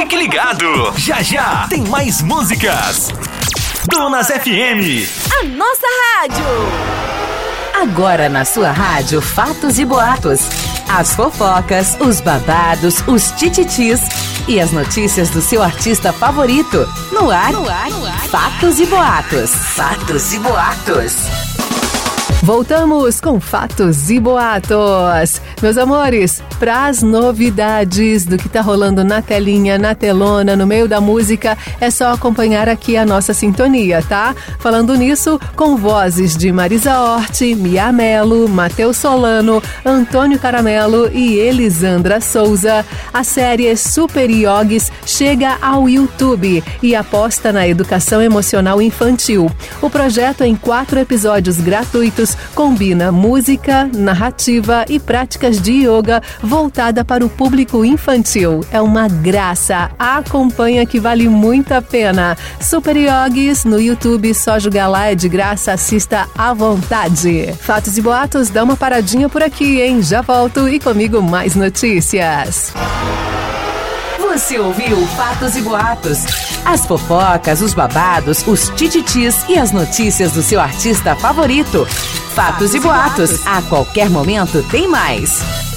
Fique ligado, já já tem mais músicas. Dunas FM, a nossa rádio. Agora na sua rádio, fatos e boatos. As fofocas, os babados, os tititis e as notícias do seu artista favorito. No ar, Fatos e Boatos. Fatos e Boatos. Voltamos com Fatos e Boatos. Meus amores, para as novidades do que tá rolando na telinha, na telona, no meio da música, é só acompanhar aqui a nossa sintonia, tá? Falando nisso, com vozes de Marisa Hort, Mia Mello, Matheus Solano, Antônio Caramelo e Elisandra Souza, a série Super Yogis chega ao YouTube e aposta na educação emocional infantil. O projeto, em 4 episódios gratuitos, combina música, narrativa e práticas de yoga voltada para o público infantil. É uma graça. Acompanha que vale muito a pena. Super Yogis no YouTube, só jogar lá, é de graça, assista à vontade. Fatos e Boatos, dá uma paradinha por aqui, hein? Já volto e comigo mais notícias. Você ouviu Fatos e Boatos. As fofocas, os babados, os tititis e as notícias do seu artista favorito. Fatos e Boatos. A qualquer momento tem mais.